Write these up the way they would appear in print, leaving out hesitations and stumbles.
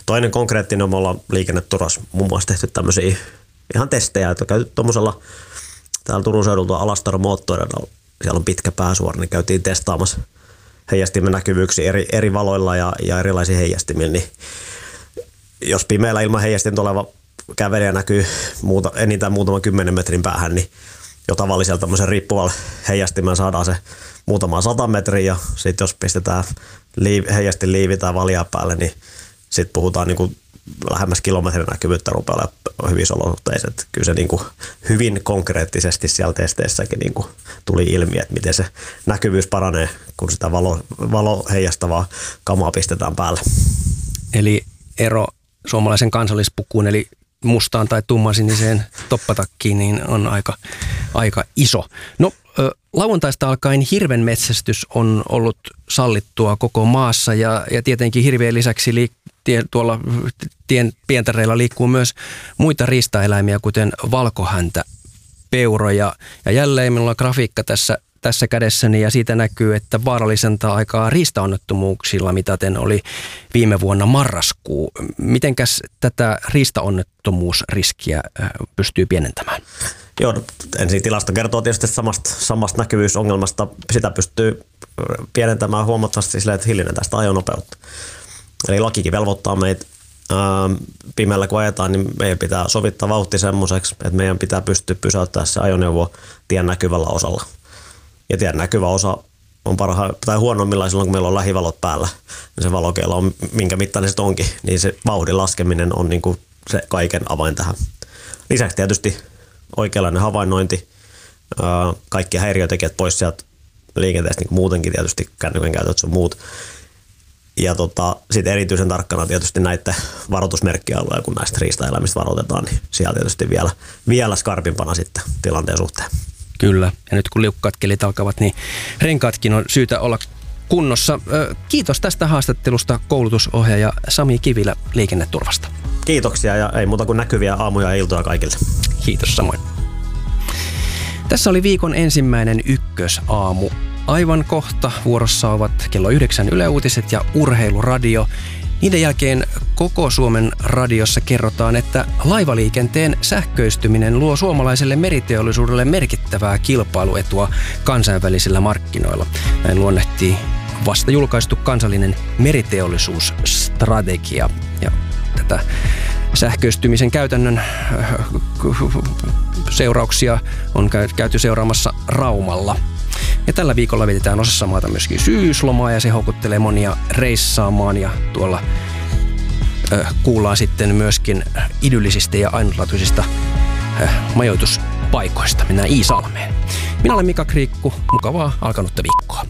Toinen konkreettinen, me ollaan liikenneturvassa muun muassa tehty tämmöisiä ihan testejä, että käyty tuommoisella täällä Turun seudulta Alastaron moottoreilla, siellä on pitkä pääsuora, niin käytiin testaamassa heijastimen näkyvyyksiä eri valoilla ja erilaisia heijastimilla, niin jos pimeällä ilman heijastinta oleva kävelijä näkyy enintään muutaman 10 metrin päähän, niin jo tavallisella tämmöisen riippuvalla heijastimella saadaan se muutama 100 metriä ja sitten jos pistetään heijastin liivi tai valjaa päälle, niin sitten puhutaan niin kuin lähemmäs kilometrin näkyvyyttä rupeaa olemaan hyvissä olosuhteissa. Kyllä se niin kuin hyvin konkreettisesti siellä testeissäkin niin kuin tuli ilmi, että miten se näkyvyys paranee, kun sitä valo heijastavaa kamaa pistetään päälle. Eli ero suomalaisen kansallispukuun, eli mustaan tai tummansiniseen toppatakkiin, niin on aika iso. No, lauantaista alkaen hirvenmetsästys on ollut sallittua koko maassa ja tietenkin hirvien lisäksi tuolla tien pientareilla liikkuu myös muita riistaeläimiä, kuten valkohäntä, peuro ja jälleen minulla on grafiikka tässä kädessäni ja siitä näkyy, että vaarallisenta aikaa riistaonnettomuuksilla mitaten oli viime vuonna marraskuu. Mitenkäs tätä riistaonnettomuusriskiä pystyy pienentämään? Joo, ensin tilasto kertoo tietysti samasta näkyvyysongelmasta. Sitä pystyy pienentämään huomattavasti sillä, että hillinen tästä ajonopeutta. Eli lakikin velvoittaa meitä pimeällä kun ajetaan, niin meidän pitää sovittaa vauhti semmoiseksi, että meidän pitää pystyä pysäyttämään se ajoneuvo tien näkyvällä osalla. Ja tien näkyvä osa on huonommillaan silloin, kun meillä on lähivalot päällä. Ja se valokeila on minkä mittainen se onkin, niin se vauhdin laskeminen on niin kuin se kaiken avain tähän. Lisäksi tietysti oikeanlainen havainnointi, kaikki häiriötekijät pois sieltä liikenteestä, niin kuin muutenkin tietysti kännykän käytössä on muut. Ja sitten erityisen tarkkana tietysti näiden varoitusmerkkialueilla, kun näistä riistaeläimistä varoitetaan, niin siellä tietysti vielä skarpimpana sitten tilanteen suhteen. Kyllä, ja nyt kun liukkaat kelit alkavat, niin renkaatkin on syytä olla kunnossa. Kiitos tästä haastattelusta koulutusohjaaja Sami Kivilä Liikenneturvasta. Kiitoksia ja ei muuta kuin näkyviä aamuja ja iltoja kaikille. Kiitos samoin. Tässä oli viikon ensimmäinen ykkösaamu. Aivan kohta vuorossa ovat kello 9 Yle Uutiset ja Urheiluradio. Niiden jälkeen koko Suomen radiossa kerrotaan, että laivaliikenteen sähköistyminen luo suomalaiselle meriteollisuudelle merkittävää kilpailuetua kansainvälisillä markkinoilla. Näin luonnehtii vasta julkaistu kansallinen meriteollisuusstrategia. Ja tätä sähköistymisen käytännön seurauksia on käyty seuraamassa Raumalla. Ja tällä viikolla vietetään osassa maata myöskin syyslomaa ja se houkuttelee monia reissaamaan ja tuolla kuullaan sitten myöskin idyllisistä ja ainutlaatuisista majoituspaikoista. Mennään Iisalmeen. Minä olen Mika Kriikku. Mukavaa alkanutta viikkoa.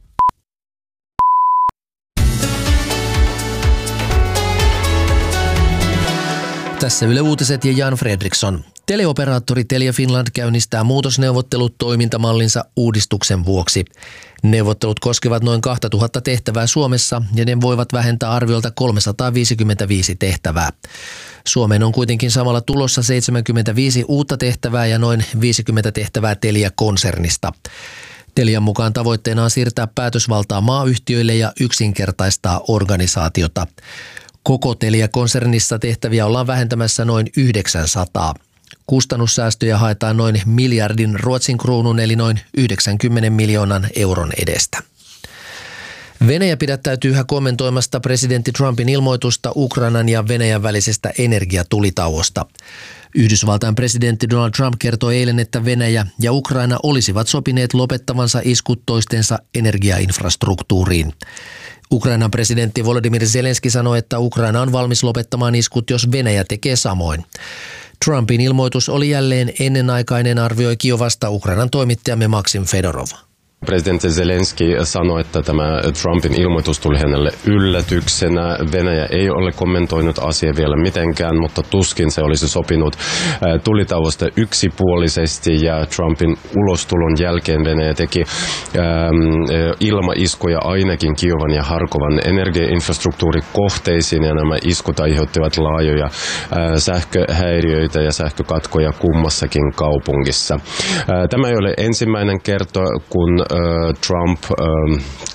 Tässä Yle Uutiset ja Jan Fredriksson. Teleoperaattori Telia Finland käynnistää muutosneuvottelut toimintamallinsa uudistuksen vuoksi. Neuvottelut koskevat noin 2000 tehtävää Suomessa ja ne voivat vähentää arviolta 355 tehtävää. Suomeen on kuitenkin samalla tulossa 75 uutta tehtävää ja noin 50 tehtävää Telia-konsernista. Telian mukaan tavoitteena on siirtää päätösvaltaa maayhtiöille ja yksinkertaistaa organisaatiota. Koko Telia-konsernissa tehtäviä ollaan vähentämässä noin 900. Kustannussäästöjä haetaan noin miljardin Ruotsin kruunun eli noin 90 miljoonan euron edestä. Venäjä pidättäytyy yhä kommentoimasta presidentti Trumpin ilmoitusta Ukrainan ja Venäjän välisestä energiatulitauosta. Yhdysvaltain presidentti Donald Trump kertoi eilen, että Venäjä ja Ukraina olisivat sopineet lopettavansa iskut toistensa energiainfrastruktuuriin. Ukrainan presidentti Volodymyr Zelenski sanoi, että Ukraina on valmis lopettamaan iskut, jos Venäjä tekee samoin. Trumpin ilmoitus oli jälleen ennenaikainen, arvioi Kiovasta Ukrainan toimittajamme Maksim Fedorov. Presidentti Zelenski sanoi, että tämä Trumpin ilmoitus tuli hänelle yllätyksenä. Venäjä ei ole kommentoinut asiaa vielä mitenkään, mutta tuskin se olisi sopinut tulitauosta yksipuolisesti. Ja Trumpin ulostulon jälkeen Venäjä teki ilmaiskuja ainakin Kiovan ja Harkovan energiainfrastruktuurikohteisiin. Ja nämä iskut aiheuttivat laajoja sähköhäiriöitä ja sähkökatkoja kummassakin kaupungissa. Tämä ei ole ensimmäinen kerta, kun Trump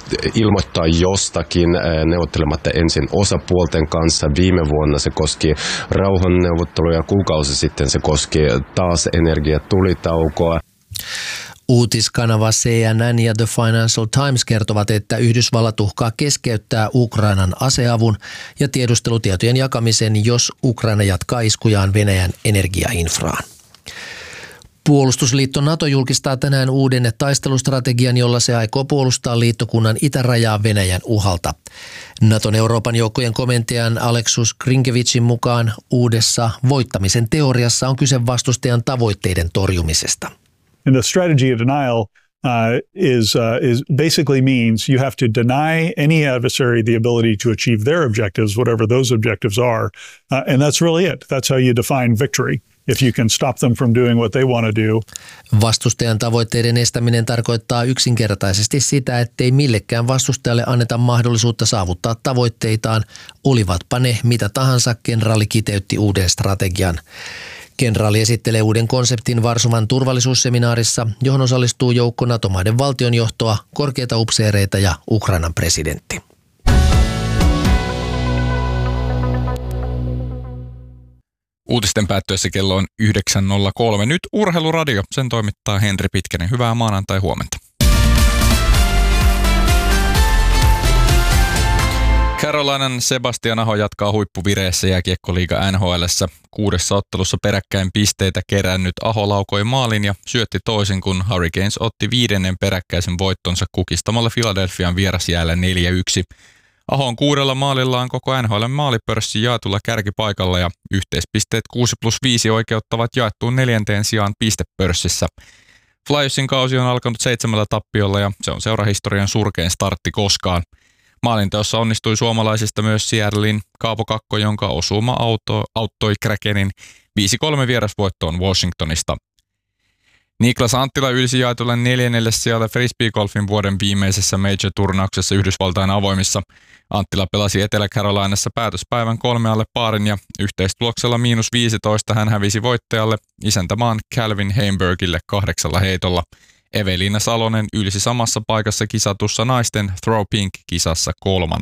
ilmoittaa jostakin neuvottelematta ensin osapuolten kanssa. Viime vuonna se koski rauhanneuvotteluja, kuukausi sitten se koski taas energiatulitaukoa. Uutiskanava CNN ja The Financial Times kertovat, että Yhdysvallat uhkaa keskeyttää Ukrainan aseavun ja tiedustelutietojen jakamisen, jos Ukraina jatkaa iskujaan Venäjän energiainfraan. Puolustusliitto NATO julkistaa tänään uuden taistelustrategian, jolla se aikoo puolustaa liittokunnan itärajaa Venäjän uhalta. Naton Euroopan joukkojen komentajan Aleksus Grinkevicin mukaan uudessa voittamisen teoriassa on kyse vastustajan tavoitteiden torjumisesta. And the strategy of denial is basically means you have to deny any adversary the ability to achieve their objectives, whatever those objectives are. And that's really it. That's how you define victory. If you can stop them from doing what they want to do. Vastustajan tavoitteiden estäminen tarkoittaa yksinkertaisesti sitä, ettei millekään vastustajalle anneta mahdollisuutta saavuttaa tavoitteitaan, olivatpa ne mitä tahansa, kenraali kiteytti uuden strategian. Kenraali esittelee uuden konseptin Varsovan turvallisuusseminaarissa, johon osallistuu joukko NATO-maiden valtionjohtoa, korkeita upseereita ja Ukrainan presidentti. Uutisten päättyessä kello on 9.03. Nyt Urheiluradio, sen toimittaa Henri Pitkänen. Hyvää maanantai-huomenta. Carolinan Sebastian Aho jatkaa huippuvireessä jääkiekkoliiga NHL:ssä. 6 ottelussa peräkkäin pisteitä kerännyt Aho laukoi maalin ja syötti toisin, kun Hurricanes otti 5. peräkkäisen voittonsa kukistamalla Philadelphian vierasjäällä 4-1. Ahon 6 maalillaan koko NHL:n maalipörssi jaetulla kärkipaikalla ja yhteispisteet 6+5 oikeuttavat jaettuun 4. sijaan pistepörssissä. Flyersin kausi on alkanut 7 tappiolla ja se on seurahistorian surkein startti koskaan. Maalinteossa onnistui suomalaisista myös Seattlein Kaapo Kakko, jonka osuma auttoi Krakenin 5-3 vierasvoittoon Washingtonista. Niklas Anttila ylsi jaetulle 4. sijalle frisbeegolfin vuoden viimeisessä major-turnauksessa Yhdysvaltain avoimissa. Anttila pelasi Etelä-Carolinassa päätöspäivän 3 alle paarin ja yhteistuloksella -15 hän hävisi voittajalle isäntämaan Calvin Heimbergille 8 heitolla. Evelina Salonen ylsi samassa paikassa kisatussa naisten Throw Pink-kisassa 3.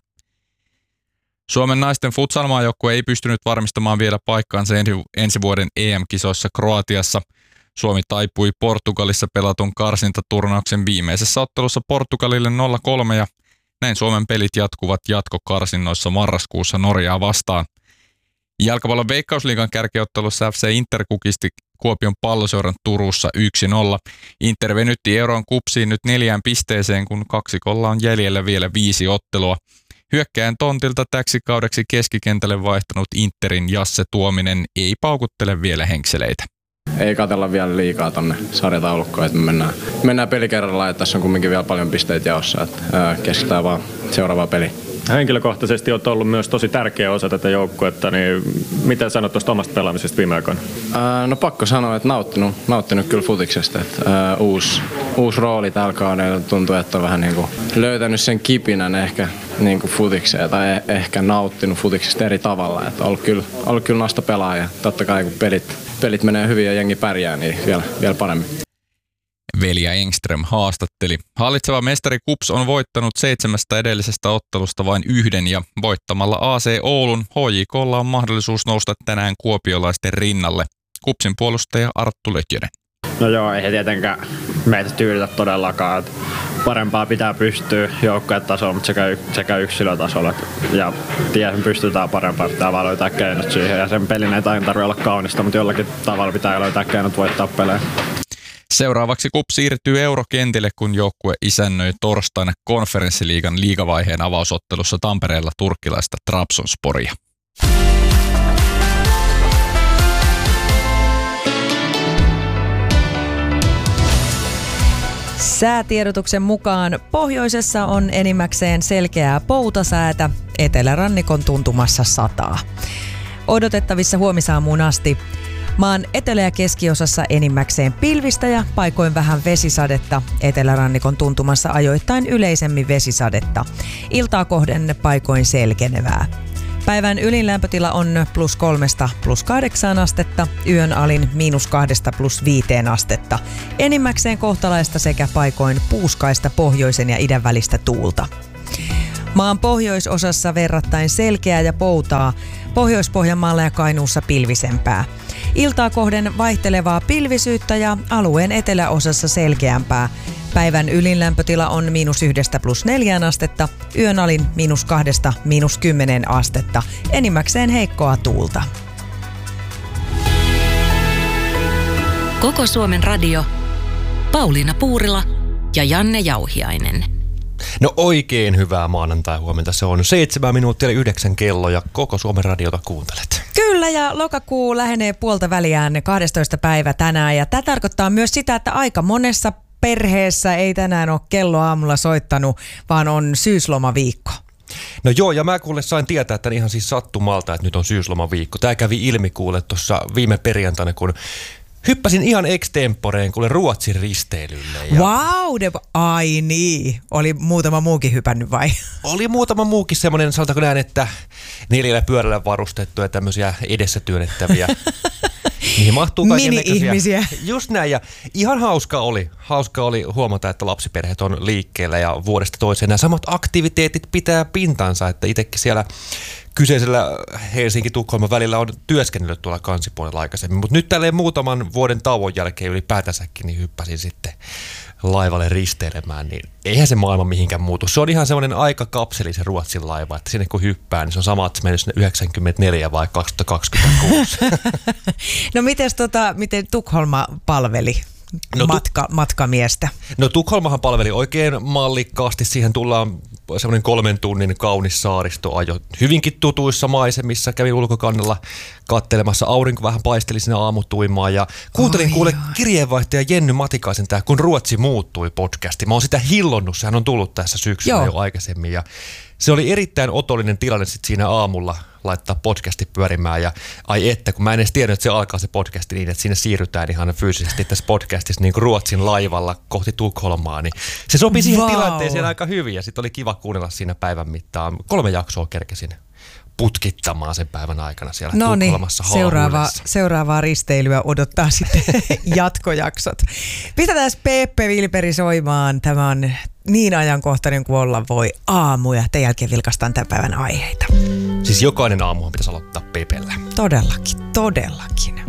Suomen naisten futsalmaajoukkue ei pystynyt varmistamaan vielä paikkaansa ensi vuoden EM-kisoissa Kroatiassa. Suomi taipui Portugalissa pelatun karsintaturnauksen viimeisessä ottelussa Portugalille 0-3 ja näin Suomen pelit jatkuvat jatkokarsinnoissa marraskuussa Norjaa vastaan. Jalkapallon Veikkausliigan kärkiottelussa FC Inter kukisti Kuopion Palloseuran Turussa 1-0. Inter venytti Euron Kupsiin nyt 4 pisteeseen, kun kaksikolla on jäljellä vielä 5 ottelua. Hyökkäjän tontilta täksi kaudeksi keskikentälle vaihtanut Interin Jasse Tuominen ei paukuttele vielä henkseleitä. Ei katsella vielä liikaa tonne sarjataulukkoon, että me mennään peli kerrallaan, että tässä on kumminkin vielä paljon pisteitä jaossa, että keskitytään vaan seuraavaa peliä. Henkilökohtaisesti olet ollut myös tosi tärkeä osa tätä joukkuetta, niin mitä sanot tuosta omasta pelaamisesta viime aikoina? No pakko sanoa, että nauttinut kyllä futiksesta. Että, uusi rooli tällä kaudella tuntuu, että on vähän niin kuin löytänyt sen kipinän ehkä niin kuin futikseen tai ehkä nauttinut futiksesta eri tavalla. Että ollut kyllä nasta pelaaja. Totta kai kun pelit menee hyvin ja jengi pärjää, niin vielä paremmin. Velja Engström haastatteli. Hallitseva mestari KuPS on voittanut 7 edellisestä ottelusta vain 1 ja voittamalla AC Oulun HJK:lla on mahdollisuus nousta tänään kuopiolaisten rinnalle. KuPSin puolustaja Arttu Lötjönen. No joo, ei tietenkään meitä tyydytä todellakaan. Parempaa pitää pystyä joukkuetasolla, mutta sekä yksilötasolla. Ja tiedän, pystytään parempaan, pitää vaan löytää keinot siihen. Ja sen pelin ei tarvitse olla kaunista, mutta jollakin tavalla pitää löytää keinot voittaa pelejä. Seuraavaksi KuPS siirtyy eurokentille, kun joukkue isännöi torstaina konferenssiliigan liigavaiheen avausottelussa Tampereella turkkilaista Trabzonsporia. Säätiedotuksen mukaan pohjoisessa on enimmäkseen selkeää poutasäätä, etelärannikon tuntumassa sataa. Odotettavissa huomisaamuun asti. Maan etelä- ja keskiosassa enimmäkseen pilvistä ja paikoin vähän vesisadetta, etelärannikon tuntumassa ajoittain yleisemmin vesisadetta. Iltaa kohden paikoin selkenevää. Päivän ylin lämpötila on +3 +8 astetta, yön alin -2 +5 astetta. Enimmäkseen kohtalaista sekä paikoin puuskaista pohjoisen ja idän välistä tuulta. Maan pohjoisosassa verrattain selkeää ja poutaa, Pohjois-Pohjanmaalla ja Kainuussa pilvisempää. Iltaa kohden vaihtelevaa pilvisyyttä ja alueen eteläosassa selkeämpää. Päivän ylin lämpötila on -1 +4 astetta, yön alin -2 -10 astetta. Enimmäkseen heikkoa tuulta. Koko Suomen radio. Pauliina Puurila ja Janne Jauhiainen. No oikein hyvää maanantai-huomenta. Se on 7 minuuttia 9 kello ja koko Suomen radiota kuuntelet. Kyllä, ja lokakuu lähenee puolta väliään 12. päivä tänään. Ja tämä tarkoittaa myös sitä, että aika monessa perheessä ei tänään ole kello aamulla soittanut, vaan on syyslomaviikko. No joo, ja mä kuule sain tietää, että ihan siis sattumalta, että nyt on syyslomaviikko. Tämä kävi ilmi kuule tuossa viime perjantaina, kun hyppäsin ihan extemporeen kuule Ruotsin risteilylle. Ai niin. Oli muutama muukin hypännyt vai? Oli muutama muukin semmoinen, sanotaanko näin, että 4 pyörällä varustettuja tämmöisiä edessä työnnettäviä. Niihin mahtuu mini-ihmisiä. Just näin, ja ihan hauska oli huomata, että lapsiperheet on liikkeellä ja vuodesta toiseen nämä samat aktiviteetit pitää pintansa, että itsekin siellä kyseisellä Helsinki-Tukholman välillä on työskennellyt tuolla kansipuolella aikaisemmin, mutta nyt tälleen muutaman vuoden tauon jälkeen ylipäätänsäkin niin hyppäsin sitten laivalle risteilemään, niin eihän se maailma mihinkään muutu. Se on ihan semmoinen aikakapseli se Ruotsin laiva, että sinne kun hyppää, niin se on sama, että se mennyt sinne 94 vai 2026. No miten Tukholma palveli? Matkamiestä. No Tukholmahan palveli oikein mallikkaasti. Siihen tullaan semmoinen 3 tunnin kaunis saaristoajo. Hyvinkin tutuissa maisemissa. Kävin ulkokannella kattelemassa. Aurinko vähän paisteli siinä aamutuimaan. Ja kuuntelin kirjeenvaihtaja Jenny Matikaisen tää Kun Ruotsi muuttui -podcasti. Mä oon sitä hillonnut. Sehän on tullut tässä syksyllä jo aikaisemmin. Ja se oli erittäin otollinen tilanne sit siinä aamulla laittaa podcasti pyörimään ja ai että, kun mä en edes tiedä, että se alkaa se podcasti niin, että sinne siirrytään ihan fyysisesti tässä podcastissa niin kuin Ruotsin laivalla kohti Tukholmaa, niin se sopi siihen tilanteeseen aika hyvin ja sitten oli kiva kuunnella siinä päivän mittaan. 3 jaksoa kerkesin putkittamaan sen päivän aikana siellä Tukholmassa. Seuraavaa risteilyä odottaa sitten jatkojaksot. Pistetään Peppe Wilberi soimaan. Tämä on niin ajankohtainen kuin olla voi aamu ja tämän jälkeen vilkaistaan tämän päivän aiheita. Siis jokainen aamuhan pitäisi aloittaa Pepellä. Todellakin.